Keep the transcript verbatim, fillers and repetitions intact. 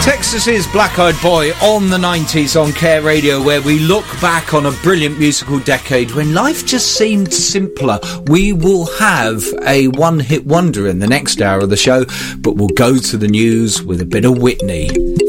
Texas's Black Eyed Boy on the nineties on Care Radio, where we look back on a brilliant musical decade when life just seemed simpler. We will have a one-hit wonder in the next hour of the show, but we'll go to the news with a bit of Whitney.